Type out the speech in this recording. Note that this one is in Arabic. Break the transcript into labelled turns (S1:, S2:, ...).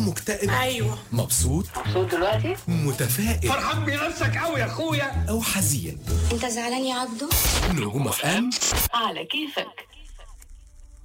S1: مكتئب؟
S2: ايوه.
S1: مبسوط
S3: دلوقتي؟
S1: متفائل؟
S4: فرحان بنفسك قوي يا اخويا
S1: أو حزين؟
S5: انت زعلان يا عبدو؟
S1: نجوم اف ام
S3: على كيفك.